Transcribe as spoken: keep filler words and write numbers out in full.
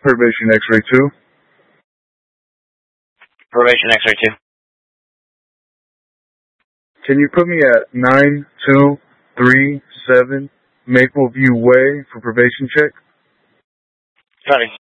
Probation X-ray two. Probation X-ray two. Can you put me at nine two three seven Mapleview Way for probation check? Copy.